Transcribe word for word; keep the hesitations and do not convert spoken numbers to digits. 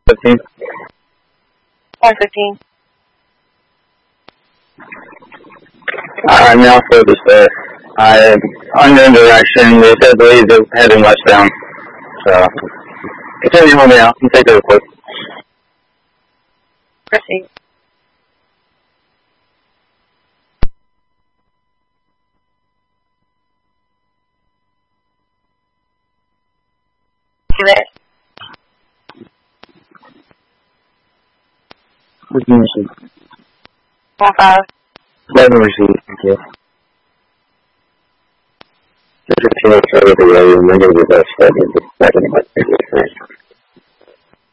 fifteen. one fifteen. I'm now focused there. I, under direction, they said believe they're heading westbound. So, continue on me out and take a report. Proceed. You there? What's your mission? one five. Never received. Thank you. There's a few over the way, and we're going to be best. Second, like,